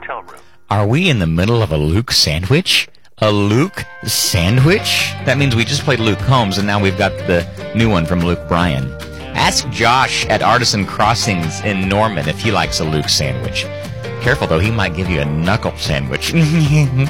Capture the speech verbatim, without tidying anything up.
hotel room. Are we in the middle of a Luke sandwich? A Luke sandwich? That means we just played Luke Combs, and now we've got the new one from Luke Bryan. Ask Josh at Artisan Crossings in Norman if he likes a Luke sandwich. Careful, though, he might give you a knuckle sandwich.